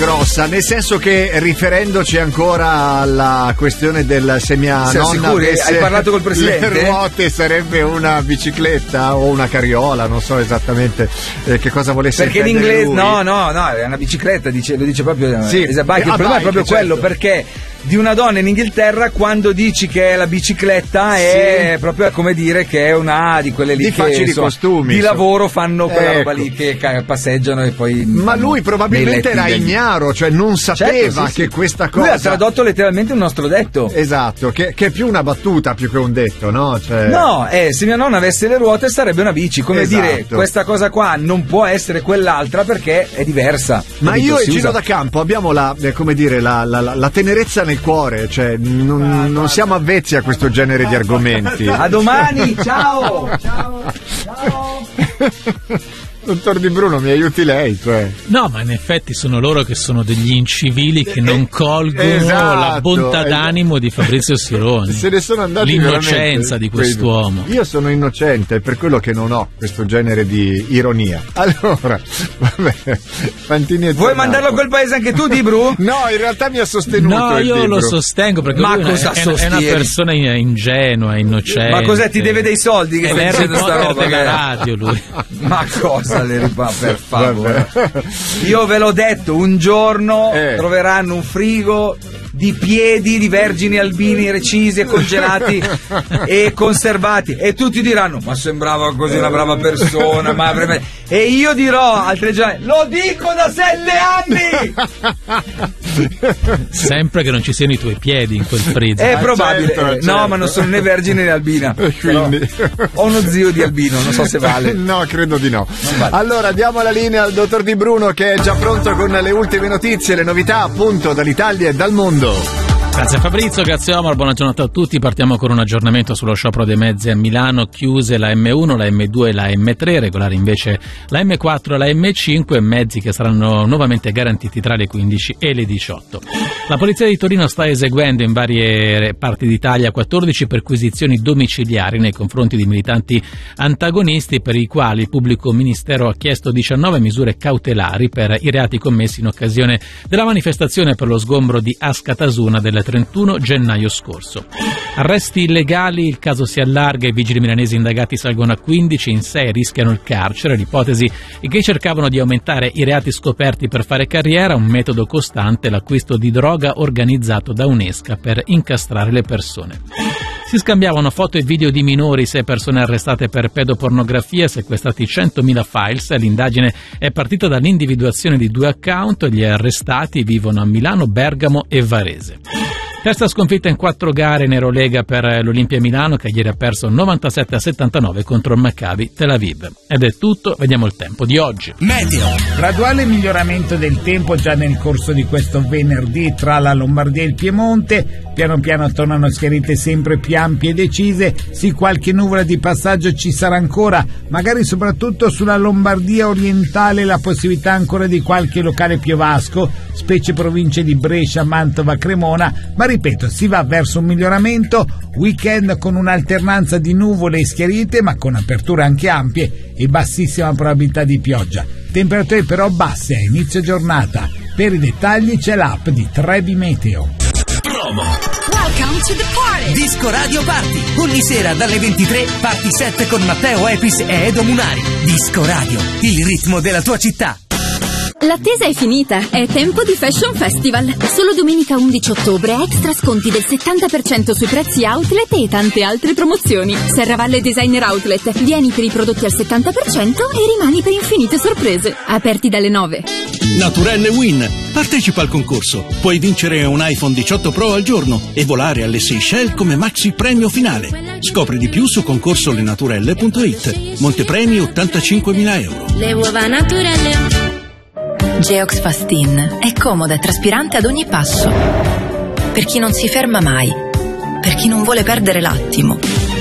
grossa, nel senso che, riferendoci ancora alla questione del se mia nonna avesse hai parlato col presidente? Le ruote, sarebbe una bicicletta o una carriola, non so esattamente che cosa volesse perché in intendere inglese lui. no, è una bicicletta, lo dice proprio sì. Il problema è proprio quello, certo. perché di una donna in Inghilterra, quando dici che è la bicicletta, è proprio come dire che è una di quelle lì di che facili costumi, di lavoro fanno quella roba ecco. lì che passeggiano e poi. Ma lui probabilmente era ignaro, cioè non sapeva che questa cosa. Lui ha tradotto letteralmente un nostro detto. Esatto, che è più una battuta più che un detto, no? Cioè... No, se mia nonna avesse le ruote sarebbe una bici, come dire questa cosa qua non può essere quell'altra perché è diversa. Ma io e Gino da Campo abbiamo la tenerezza nel cuore, cioè non siamo avvezzi a questo genere di argomenti. A domani, ciao. Dottor Di Bruno, mi aiuti lei, cioè. No, ma in effetti sono loro che sono degli incivili che non colgono la bontà d'animo di Fabrizio Sironi. Se ne sono andati l'innocenza di quest'uomo. Io sono innocente, per quello che non ho questo genere di ironia. Allora, vabbè, Fantini e vuoi mandarlo a quel paese anche tu, Di Bru? No, in realtà mi ha sostenuto. No, io lo sostengo perché ma lui è una persona ingenua, innocente. Ma cos'è, ti deve dei soldi che stai dicendo sta roba? Della radio lui. Ma cosa? Per favore. Io ve l'ho detto, un giorno troveranno un frigo di piedi di vergini albini recisi e congelati e conservati e tutti diranno ma sembrava così una brava persona, ma avrebbe... e io dirò al telegiornale lo dico da 7 anni. Sempre che non ci siano i tuoi piedi in quel freezer. È probabile, certo. No, ma non sono né vergine né albina. Quindi ho uno zio di albino, non so se vale. No, credo di no. Vale. Allora diamo la linea al dottor Di Bruno che è già pronto con le ultime notizie, le novità appunto dall'Italia e dal mondo. Grazie Fabrizio, grazie Omar, buona giornata a tutti. Partiamo con un aggiornamento sullo sciopero dei mezzi a Milano. Chiuse la M1, la M2 e la M3, regolare invece la M4 e la M5, mezzi che saranno nuovamente garantiti tra le 15 e le 18. La Polizia di Torino sta eseguendo in varie parti d'Italia 14 perquisizioni domiciliari nei confronti di militanti antagonisti, per i quali il pubblico ministero ha chiesto 19 misure cautelari per i reati commessi in occasione della manifestazione per lo sgombro di Ascatasuna del 31 gennaio scorso. Arresti illegali, il caso si allarga, i vigili milanesi indagati salgono a 15, in 6 rischiano il carcere. L'ipotesi è che cercavano di aumentare i reati scoperti per fare carriera, un metodo costante, l'acquisto di droga organizzato da un'esca per incastrare le persone. Si scambiavano foto e video di minori, 6 persone arrestate per pedopornografia, sequestrati 100.000 files. L'indagine è partita dall'individuazione di 2 account, gli arrestati vivono a Milano, Bergamo e Varese. Terza sconfitta in 4 gare in Eurolega per l'Olimpia Milano, che ieri ha perso 97-79 contro il Maccabi Tel Aviv. Ed è tutto, vediamo il tempo di oggi. Meteo. Graduale miglioramento del tempo già nel corso di questo venerdì tra la Lombardia e il Piemonte. Piano piano tornano schiarite sempre più ampie e decise. Sì, qualche nuvola di passaggio ci sarà ancora, magari soprattutto sulla Lombardia orientale la possibilità ancora di qualche locale piovasco, specie province di Brescia, Mantova, Cremona, ma ripeto, si va verso un miglioramento. Weekend con un'alternanza di nuvole e schiarite, ma con aperture anche ampie e bassissima probabilità di pioggia. Temperature però basse a inizio giornata. Per i dettagli c'è l'app di Trebi Meteo. Promo. Welcome to the party. Disco Radio Party. Ogni sera dalle 23 Party 7 con Matteo Epis e Edo Munari. Disco Radio, il ritmo della tua città. L'attesa è finita, è tempo di Fashion Festival. Solo domenica 11 ottobre extra sconti del 70% sui prezzi outlet e tante altre promozioni. Serravalle Designer Outlet, vieni per i prodotti al 70% e rimani per infinite sorprese. Aperti dalle 9. Naturelle Win, partecipa al concorso. Puoi vincere un iPhone 18 Pro al giorno e volare alle Seychelles come maxi premio finale. Scopri di più su concorsolenaturelle.it. Montepremi 85.000 euro. Le uova naturelle. Geox Fastin è comoda e traspirante ad ogni passo. Per chi non si ferma mai, per chi non vuole perdere l'attimo,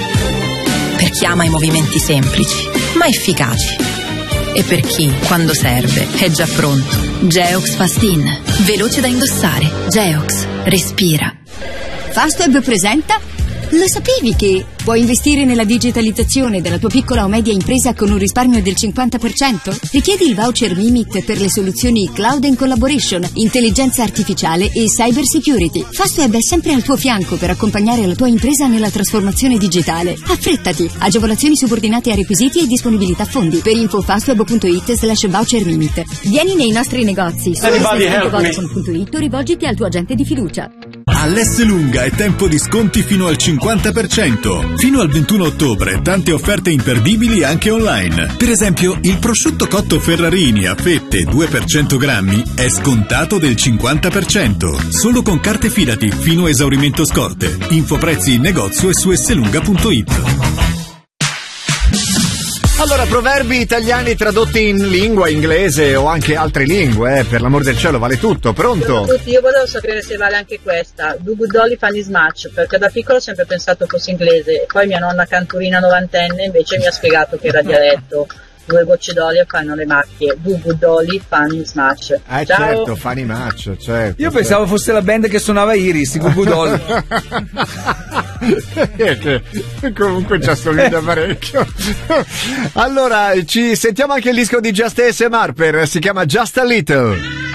per chi ama i movimenti semplici ma efficaci e per chi, quando serve, è già pronto. Geox Fastin, veloce da indossare. Geox, respira. Fastweb presenta Lo sapevi che puoi investire nella digitalizzazione della tua piccola o media impresa con un risparmio del 50%? Richiedi il voucher Mimit per le soluzioni Cloud and Collaboration, intelligenza artificiale e cyber security. Fastweb è sempre al tuo fianco per accompagnare la tua impresa nella trasformazione digitale. Affrettati! Agevolazioni subordinate a requisiti e disponibilità fondi. Per info fastweb.it/voucher Mimit. Vieni nei nostri negozi su Vodafone.it o rivolgiti al tuo agente di fiducia. All'Esselunga è tempo di sconti fino al 50%. Fino al 21 ottobre tante offerte imperdibili anche online. Per esempio, il prosciutto cotto Ferrarini a fette 2 per 100 grammi è scontato del 50%. Solo con carte Fidati fino a esaurimento scorte. Info prezzi in negozio e su esselunga.it. Allora, proverbi italiani tradotti in lingua inglese o anche altre lingue, per l'amor del cielo, vale tutto. Pronto? Io volevo sapere se vale anche questa. Do good dolly funny smash, perché da piccolo ho sempre pensato fosse inglese, e poi mia nonna canturina novantenne invece mi ha spiegato che era dialetto. 2 gocce d'olio fanno le macchie. Do good dolly funny smash. Ciao. Certo, funny match, certo. Io pensavo fosse la band che suonava Iris, Do good dolly. Comunque ci assomiglia parecchio. Allora, ci sentiamo anche il disco di Just ASMR, si chiama Just a Little.